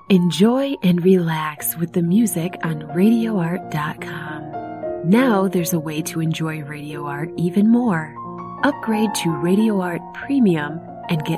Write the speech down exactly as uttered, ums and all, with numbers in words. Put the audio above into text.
Enjoy and relax with the music on radio art dot com. Now there's a way to enjoy Radio Art even more. Upgrade to Radio Art Premium and get